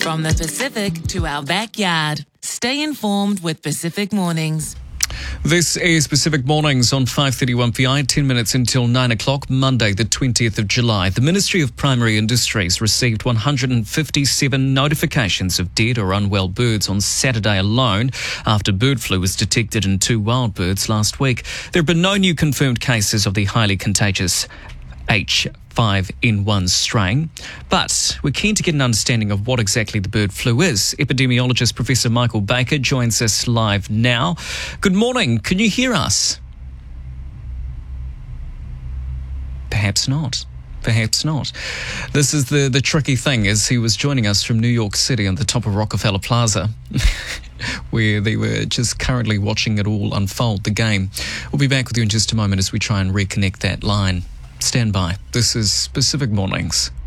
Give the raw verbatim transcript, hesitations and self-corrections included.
From the Pacific to our backyard. Stay informed with Pacific Mornings. This is Pacific Mornings on five thirty-one P I, ten minutes until nine o'clock, Monday the twentieth of July. The Ministry of Primary Industries received one hundred fifty-seven notifications of dead or unwell birds on Saturday alone after bird flu was detected in two wild birds last week. There have been no new confirmed cases of the highly contagious H five N one strain, but we're keen to get an understanding of what exactly the bird flu is. Epidemiologist Professor Michael Baker joins us live now. Good morning. Can you hear us? Perhaps not. Perhaps not. This is the, the tricky thing, is he was joining us from New York City on the top of Rockefeller Plaza, where they were just currently watching it all unfold, the game. We'll be back with you in just a moment as we try and reconnect that line. Stand by. This is Pacific Mornings.